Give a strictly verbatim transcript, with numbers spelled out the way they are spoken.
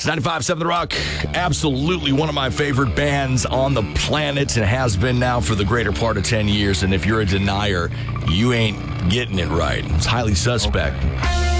It's ninety-five point seven The Rock. Absolutely one of my favorite bands on the planet and has been now for the greater part of ten years. And if you're a denier, you ain't getting it right. It's highly suspect. Okay.